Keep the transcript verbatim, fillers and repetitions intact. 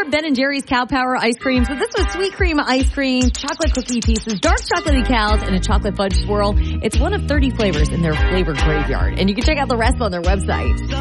love Ben and Jerry's Cow Power ice cream. So this was sweet cream ice cream, chocolate cookie pieces, dark chocolatey cows, and a chocolate fudge swirl. It's one of thirty flavors in their flavor graveyard. And you can check out the rest on their website.